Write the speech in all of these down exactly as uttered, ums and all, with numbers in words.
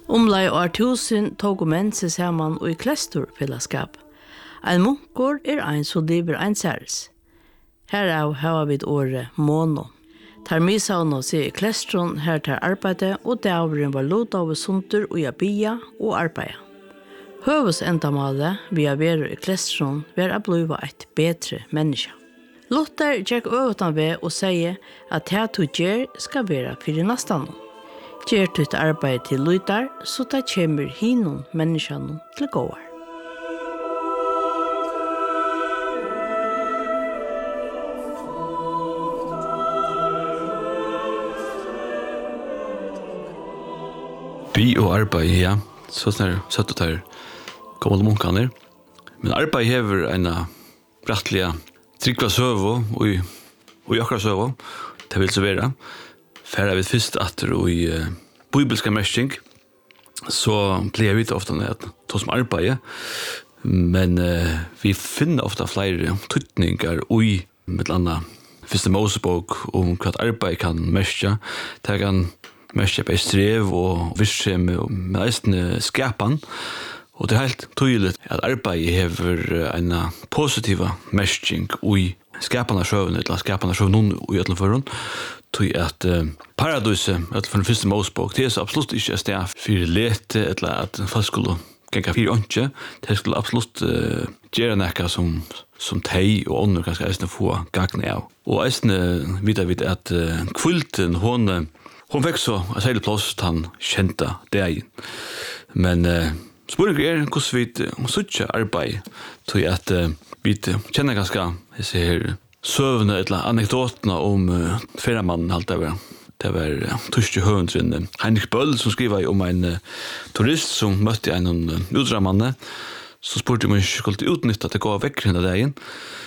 Omlai år tusen tog menn seg saman og i klestorfellesskap. Ein munkor er ein som lever ein særs. Herav hava vi året måno. Tar misavno seg i klestron her til arbeide, og davren var lota over sunter og jabia og arbeida. Høves endamalet vi har vært i klestron var å bliva et bedre menneske. Luther tjekk øvetan ved og sier at det du gjør skal være fyrir nastan. Gjør du et arbeid til lytar, så da kommer hinon menneskene til gåar. Bi og arbeid, ja. Så snar søtt og tar gamle munkaner. Men arbeid hever en brattliga tryggva søvo og i akkurat søvo. Det vil så være. Færa vi først atter og i uh, bibelska mestring, så blir vi ofta at ta som arbeid, men uh, vi finner ofta flere tydningar i med landa første Mosebok om hva arbeid kan mestja. Det kan mestja på strev og virksomhet med eisende skapan. Og det er helt tydelig at arbeid hever en positiv mestring i skapan av sjøvn, eller skapan av sjøvn i ødelen forhånd, tog at uh, paradiset, etter for den første Mosebok, det er så absolutt ikke et sted for lete, eller at folk skulle genka fire åndsje, det skulle absolutt uh, gjøre nekka som, som teg og ånder kanskje eisne få gagne av. Og eisne vidar vi at uh, kvulten, hun, hun fikk så en særlig plass til han kjente deg. Men uh, spørsmålet er hvordan vi uh, suttje arbeid, tog at uh, vi kjenner ganske, jeg ser søvne eller anekdotene om uh, ferramannen alt det var. Det var uh, tørste høvendren uh, Heinrich Bøll som skriver om en uh, turist som møtte en uh, udramanne. Så spurte om han skulle utnytte til å gå vekk henne dagen.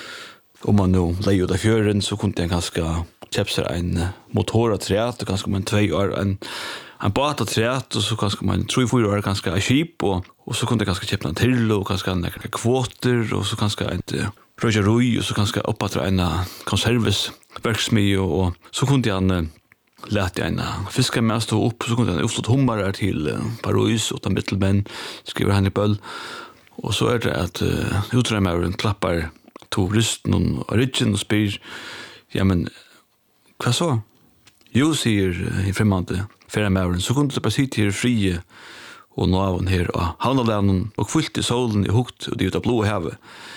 Om man nå leier ut av fjøren, så kunne han ganske kjøpe seg en uh, motor av treet, og ganske man tvei år en, en bat av treet, og så ganske man tro i fire år ganske en skip, og, og så kunne han ganske kjøpe en til, og ganske en kvoter, og så ganske en uh, røyjarui, og så kanskje oppatre en konservesverksmi, og, og så kunne han uh, lete en fiske med å stå opp, så kunne han utslått hummer til uh, Paris, og ta mittelmenn, skriver han i Bøll. Og så er det at uh, utremmeren klappar turisten og rydgen og spyr, ja, men hva så? Jo, sier uh, i fremmande ferramæren, så kunne det bare si til frie og nå av her, og havnalenen, og fullt i solen i hukt, og det ut av blå havet.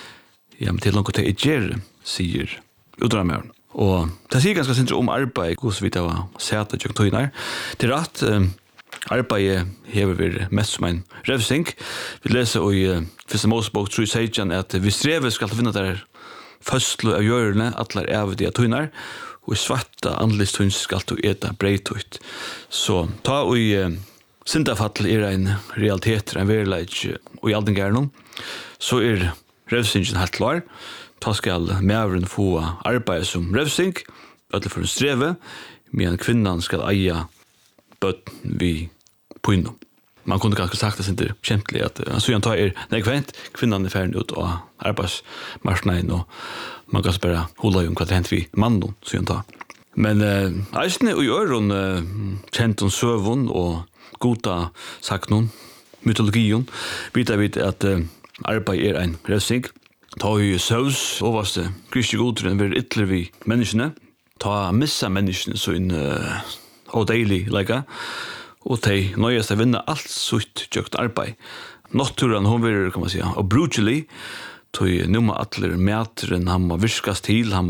Ja, men til noe til jeg gjør, sier udrammeren. Og det sier ganske sinter om arbeid, hvordan vi da var sett og tøyner. Det er rett, um, arbeidet hever vi mest som en revsing. Vi leser i uh, første Mosebok tre seksten at vi strever skal finne der fødslo av gjørende, atler av de tøyner, og i svarta andelistøyns skal du ete breitøyt. Så ta og i uh, syndafattel er en realitet, en verleik, og i aldengærnom, så er revsingen helt klar. Ta skal mævren få arbeid som revsing, ødelig for en streve, men kvinnan skal eie bøtten vi på innom. Man kunne kanskje sagt det sinter kjempelig at uh, så tar er nekvent, kvinnan er ferdig ut av arbeidsmarsnein, og man kan spørre hula om hva det hent vi mannen, så tar. Men uh, eisne og gjør hun uh, kjent hun søvun og goda sagt noen, mytologion, vet jeg at uh, arbeid er en revsing. Ta i søvs, overste kristi godren vil ytler vi menneskene. Ta missa menneskene så en uh, og deilig leika. Og de nøyest å vinne alt sutt tjøkt arbeid. Naturen hun vil, kan man si, og brutally. Ta i nummer atler mæteren, han må virkas til, han